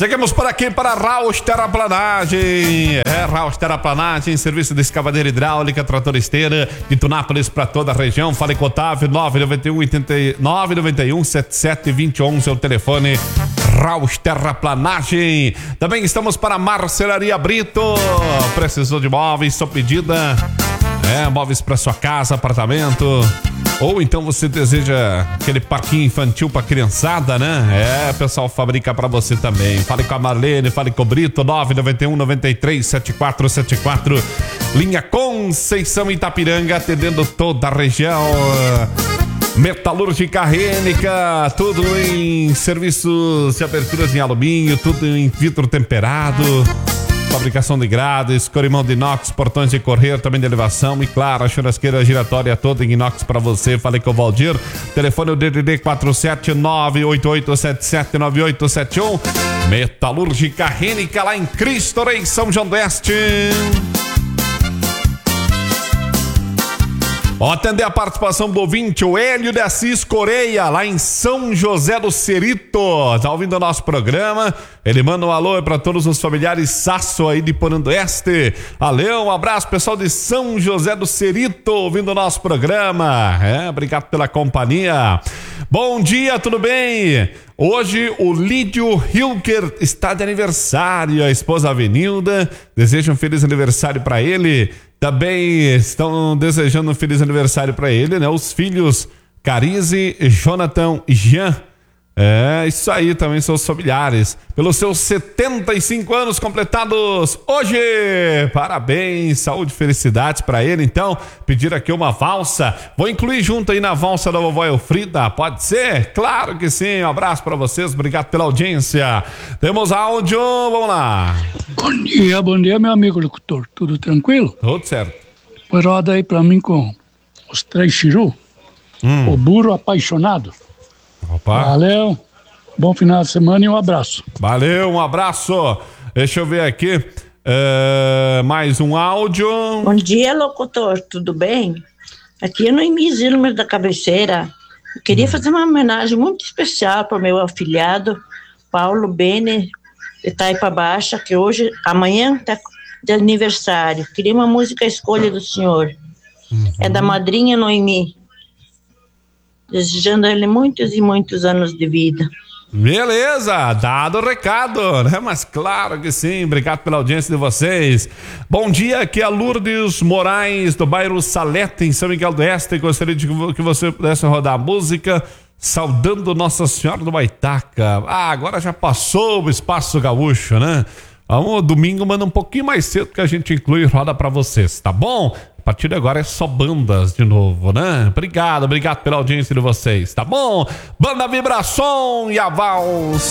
Seguimos por aqui para Raus Terraplanagem. Raus Terraplanagem, serviço de escavadeira hidráulica, trator esteira, de Tunápolis para toda a região. Fale com Otávio, 991 772011 é o telefone. Raus Terraplanagem. Também estamos para Marcenaria Brito. Precisou de móveis, sua pedida. Móveis para sua casa, apartamento. Ou então você deseja aquele parquinho infantil para criançada, né? O pessoal fabrica para você também. Fale com a Marlene, fale com o Brito, 991 93 7474. Linha Conceição Itapiranga, atendendo toda a região. Metalúrgica Rênica, tudo em serviços de aberturas em alumínio, tudo em vidro temperado. Fabricação de grades, corrimão de inox, portões de correr, também de elevação e claro, a churrasqueira giratória toda em inox para você. Falei com o Valdir, telefone o DDD 47988779871. Metalúrgica Rênica lá em Cristo Rei, São João do Oeste. Atender a participação do ouvinte, o Hélio de Assis Coreia, lá em São José do Cerrito. Tá ouvindo o nosso programa? Ele manda um alô para todos os familiares Sasso aí de Porã do Oeste. Valeu, um abraço pessoal de São José do Cerrito, ouvindo o nosso programa. Obrigado pela companhia. Bom dia, tudo bem? Hoje o Lídio Hilker está de aniversário, a esposa Avenilda deseja um feliz aniversário para ele. Também estão desejando um feliz aniversário para ele, né? Os filhos Carize, Jonathan e Jean. Isso aí, também são os familiares. Pelos seus 75 anos completados hoje. Parabéns, saúde e felicidades para ele. Então, pedir aqui uma valsa. Vou incluir junto aí na valsa da vovó Elfrida. Pode ser? Claro que sim. Um abraço para vocês. Obrigado pela audiência. Temos áudio. Vamos lá. Bom dia, meu amigo locutor. Tudo tranquilo? Tudo certo. Roda aí para mim com os três chiru. O burro apaixonado. Opa. Valeu, bom final de semana e um abraço. Valeu, um abraço. Deixa eu ver aqui, mais um áudio. Bom dia, locutor, tudo bem? Aqui é Noemi Zilmer da Cabeceira. Eu queria fazer uma homenagem muito especial para o meu afilhado, Paulo Bene, de Taipa Baixa, que amanhã está de aniversário. Queria uma música à escolha do senhor. É da madrinha Noemi. Desejando a ele muitos e muitos anos de vida. Beleza, dado o recado, né? Mas claro que sim, obrigado pela audiência de vocês. Bom dia, aqui é a Lourdes Moraes, do bairro Salete, em São Miguel do Oeste. Gostaria de que você pudesse rodar a música Saudando Nossa Senhora do Baitaca. Agora já passou o Espaço Gaúcho, né? Domingo manda um pouquinho mais cedo que a gente inclui roda pra vocês, tá bom? A partir de agora é só bandas de novo, né? Obrigado pela audiência de vocês, tá bom? Banda Vibração e a Valsa.